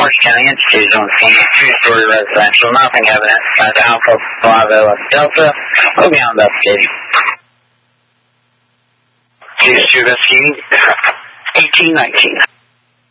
Orange County entities on scene, two-story residential, nothing evidence tied to Alpha Bravo Delta. We'll be investigating. CS2 investigating. 1819.